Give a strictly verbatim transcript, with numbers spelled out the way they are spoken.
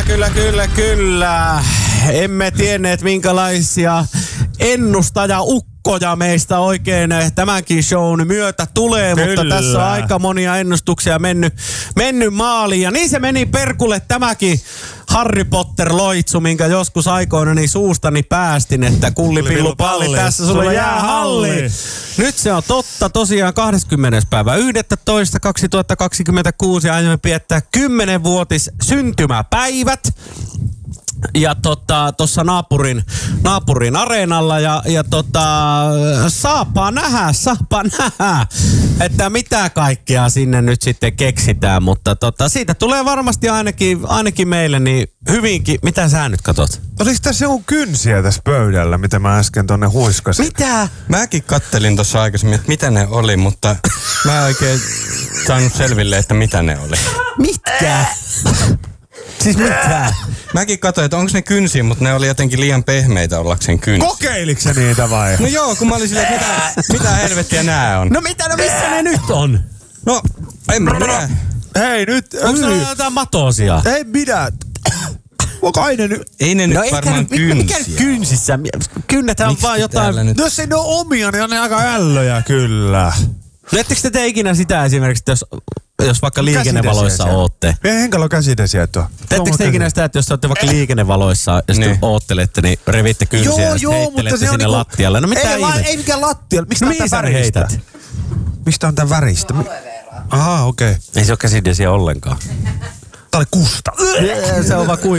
kyllä, kyllä, kyllä. Emme tienneet minkälaisia ennustajaukkoja meistä oikein tämänkin shown myötä tulee, kyllä. Mutta tässä on aika monia ennustuksia mennyt, mennyt maaliin. Ja niin se meni perkulle tämäkin Harry Potter-loitsu, minkä joskus aikoina niin suustani päästin, että kullipillupalli, tässä sulle jää halli. Nyt se on totta, tosiaan kahdeskymmenes päivä yhdestoista kaksituhattakaksikymmentäkuusi aiomme piettää kymmenvuotis syntymäpäivät. Ja tota, tossa naapurin, naapurin areenalla ja, ja tota, saapaa nähdä, saapaa nähdä, että mitä kaikkea sinne nyt sitten keksitään, mutta tota, siitä tulee varmasti ainakin, ainakin meille niin hyvinkin. Mitä sä nyt katot? Oliko tässä joku kynsiä tässä pöydällä, mitä mä äsken tonne huiskasin? Mitä? Mäkin kattelin tuossa aikaisemmin, että mitä ne oli, mutta mä en oikein saanut selville, että mitä ne oli. Mitkä? Siis mitä? Mäkin katsoin, että onko ne kynsiä, mutta ne oli jotenkin liian pehmeitä ollakseen kynsiä. Kokeiliko sä niitä vai? No joo, kun mä olin silleen, että mitä, mitä helvettiä nää on. No mitä, no missä ne nyt on? No, en minä. Hei nyt. Onko se jotain matoosia? Ei minä. Kai ne nyt. Ei ne no nyt varmaan nyt, kynsiä. mikä nyt kynsissä? Kynnetään Miksi vaan jotain. No jos ei ne ole omia, niin on ne aika ällöjä kyllä. No ettekö te tee ikinä sitä esimerkiksi, jos, jos vaikka liikennevaloissa ootte? Ei henkilö ole käsidesiä tuo. Teettekö te ikinä sitä, että jos te olette vaikka liikennevaloissa ja sitten oottelette, niin revitte kynsiä joo, ja sitten joo, heittelette mutta se on sinne niinku, lattialle? No mitä ei, ihme? Ei mikään lattialle. Miksi no, tää on tää väristä? heität? Mistä on tää väristä? Aha, okei. Okay. Ei se ole käsidesiä ollenkaan. Tää oli kusta. Se on vaan